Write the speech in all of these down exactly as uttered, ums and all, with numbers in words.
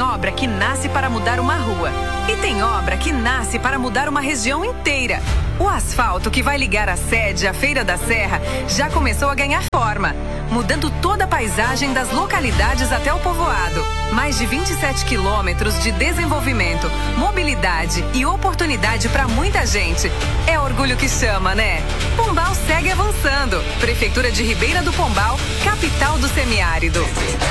obra que nasce para mudar uma rua. E tem obra que nasce para mudar uma região inteira. O asfalto que vai ligar a sede à Feira da Serra já começou a ganhar forma, mudando toda a paisagem das localidades até o povoado. Mais de vinte e sete quilômetros de desenvolvimento, mobilidade e oportunidade para muita gente. É orgulho que chama, né? Pombal segue avançando. Prefeitura de Ribeira do Pombal, capital do semiárido.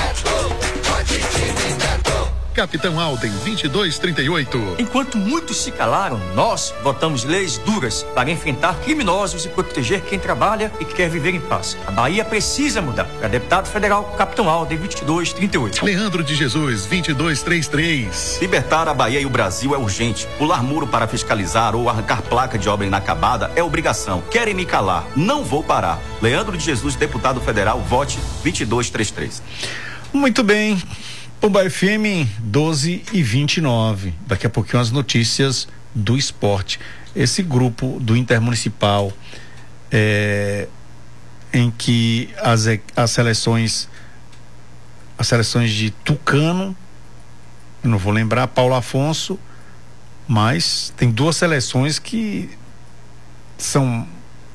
Capitão Alden vinte e dois trinta e oito. Enquanto muitos se calaram, nós votamos leis duras para enfrentar criminosos e proteger quem trabalha e quer viver em paz. A Bahia precisa mudar. Para deputado federal, Capitão Alden vinte e dois trinta e oito. Leandro de Jesus vinte e dois trinta e três. Libertar a Bahia e o Brasil é urgente. Pular muro para fiscalizar ou arrancar placa de obra inacabada é obrigação. Querem me calar? Não vou parar. Leandro de Jesus, deputado federal, vote vinte e dois trinta e três. Muito bem. Pombal F M doze e vinte e nove. Daqui a pouquinho as notícias do esporte. Esse grupo do Intermunicipal, é, em que as, as seleções, as seleções de Tucano, eu não vou lembrar, Paulo Afonso, mas tem duas seleções que são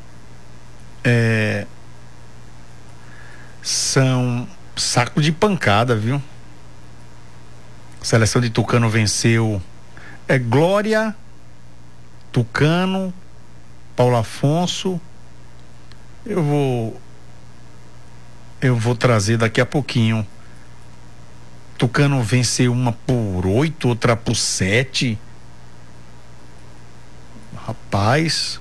é, são saco de pancada, viu? A seleção de Tucano venceu é Glória, Tucano, Paulo Afonso. Eu vou eu vou trazer daqui a pouquinho. Tucano venceu uma por oito, outra por sete. Rapaz,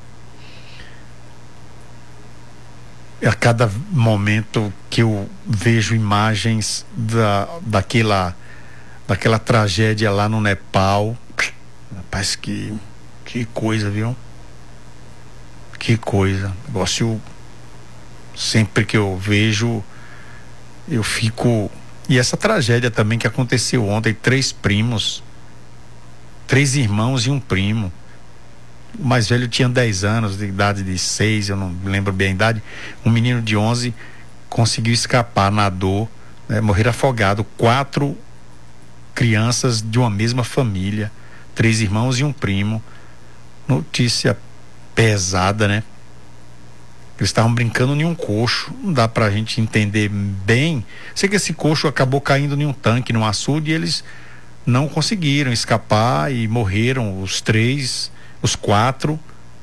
a cada momento que eu vejo imagens da, daquela daquela tragédia lá no Nepal, rapaz, que que coisa, viu? Que coisa. Negócio, sempre que eu vejo, eu fico. E essa tragédia também que aconteceu ontem, três primos, três irmãos e um primo. O mais velho tinha dez anos, de idade de seis, eu não lembro bem a idade. Um menino de onze conseguiu escapar, nadou, né, morrer afogado. Quatro crianças de uma mesma família, três irmãos e um primo. Notícia pesada, né? Eles estavam brincando em um coxo, não dá pra gente entender bem. Sei que esse coxo acabou caindo em um tanque, num açude, e eles não conseguiram escapar e morreram os três, os quatro.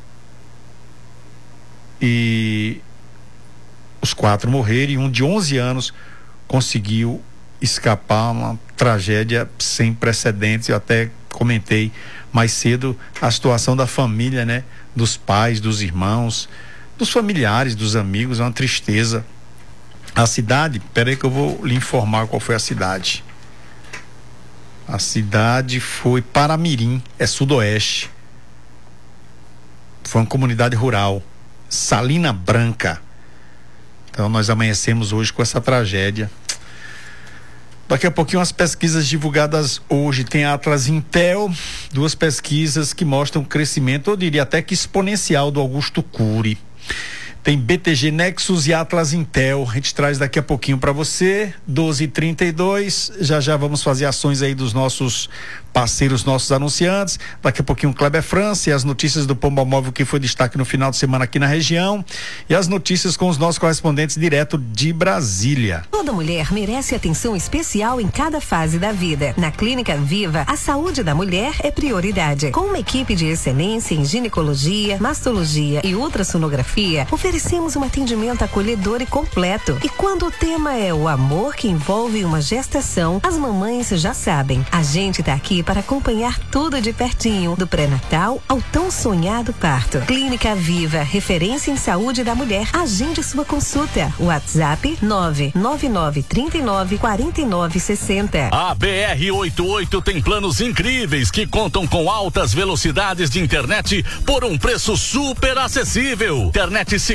E os quatro morreram, e um de onze anos conseguiu escapar. Uma tragédia sem precedentes. Eu até comentei mais cedo a situação da família, né? Dos pais, dos irmãos, dos familiares, dos amigos. É uma tristeza. A cidade, peraí que eu vou lhe informar qual foi a cidade. A cidade foi Paramirim, é sudoeste. Foi uma comunidade rural, Salina Branca. Então nós amanhecemos hoje com essa tragédia. Daqui a pouquinho as pesquisas divulgadas hoje, tem a Atlas Intel, duas pesquisas que mostram o crescimento, eu diria até que exponencial, do Augusto Cury. Tem B T G Nexus e Atlas Intel, a gente traz daqui a pouquinho para você, doze e trinta e dois, já já vamos fazer ações aí dos nossos parceiros, nossos anunciantes. Daqui a pouquinho o Kleber França e as notícias do Pombal Móvel, que foi destaque no final de semana aqui na região, e as notícias com os nossos correspondentes direto de Brasília. Toda mulher merece atenção especial em cada fase da vida. Na Clínica Viva, a saúde da mulher é prioridade. Com uma equipe de excelência em ginecologia, mastologia e ultrassonografia, oferecemos um atendimento acolhedor e completo. E quando o tema é o amor que envolve uma gestação, as mamães já sabem. A gente tá aqui para acompanhar tudo de pertinho, do pré-natal ao tão sonhado parto. Clínica Viva, referência em saúde da mulher. Agende sua consulta. WhatsApp nove nove nove, trinta e nove, quarenta e nove, sessenta. A B R oitenta e oito tem planos incríveis que contam com altas velocidades de internet por um preço super acessível. Internet segura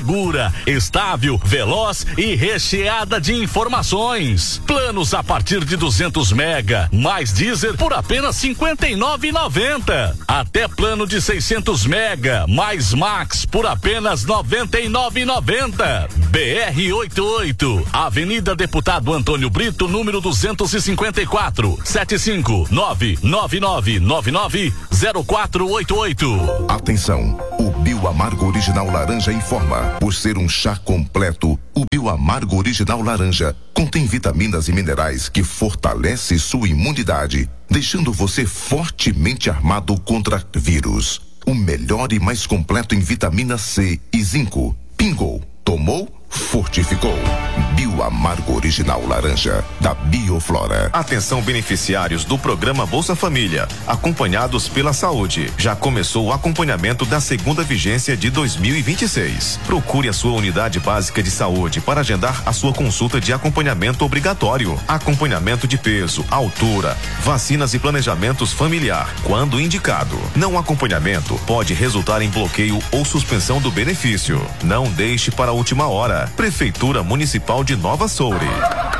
segura, estável, veloz e recheada de informações. Planos a partir de duzentos mega, mais Deezer por apenas cinquenta e nove reais e noventa centavos. Até plano de seiscentos mega, mais Max por apenas noventa e nove reais e noventa centavos. B R oitenta e oito, Avenida Deputado Antônio Brito, número duzentos e cinquenta e quatro, sete cinco nove nove nove nove nove zero quatro oito oito. Atenção, o Bioamargo Original Laranja informa, por ser um chá completo, o Bioamargo Original Laranja contém vitaminas e minerais que fortalece sua imunidade, deixando você fortemente armado contra vírus. O melhor e mais completo em vitamina C e zinco. Pingou, tomou, fortificou. Bioamargo Original Laranja, da Bioflora. Atenção beneficiários do programa Bolsa Família, acompanhados pela saúde. Já começou o acompanhamento da segunda vigência de dois mil e vinte e seis. Procure a sua unidade básica de saúde para agendar a sua consulta de acompanhamento obrigatório. Acompanhamento de peso, altura, vacinas e planejamentos familiar, quando indicado. Não acompanhamento pode resultar em bloqueio ou suspensão do benefício. Não deixe para a última hora. Prefeitura Municipal de Nova Soure.